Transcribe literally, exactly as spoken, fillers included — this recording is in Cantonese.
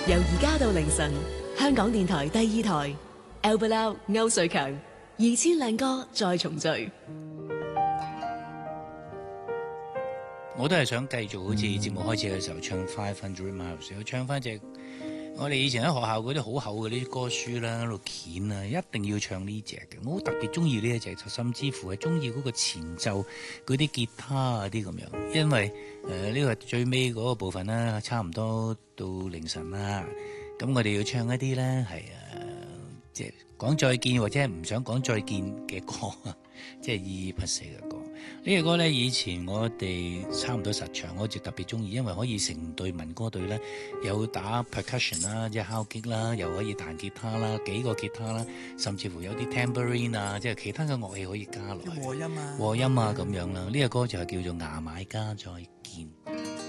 由而家到凌晨，香港電台第二台 Albert 歐瑞強，二千靚歌再重聚。 我都係想繼續好似節目開始嘅時候唱 Five Hundred Miles， 我唱翻隻我哋以前喺學校嗰啲好厚嘅啲歌書啦，喺度鉗啊，一定要唱呢隻嘅。我好特別中意呢一隻，甚至乎係中意嗰個前奏嗰啲吉他啊啲咁樣，因為誒呢個最尾嗰個部分啦，差唔多到凌晨啦，咁我哋要唱一啲咧係誒即係講再見或者係唔想講再見嘅歌，即係依依不捨嘅歌。呢個歌呢，以前我哋差唔多十場，我就特別中意，因為可以成隊民歌隊呢，有打 percussion 啦，即係敲擊啦，又可以彈吉他啦，幾個吉他啦，甚至乎有啲 tambourine 啊，即係其他嘅樂器可以加落去， 和音啊， 和音啊咁樣啦。呢個歌就係叫做牙買加再見。